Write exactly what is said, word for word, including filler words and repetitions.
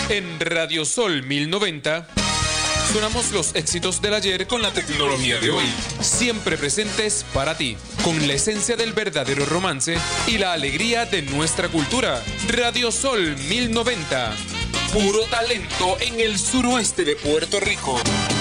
En Radio Sol mil noventa, sonamos los éxitos del ayer con la tecnología de hoy, siempre presentes para ti, con la esencia del verdadero romance y la alegría de nuestra cultura. Radio Sol mil noventa, puro talento en el suroeste de Puerto Rico.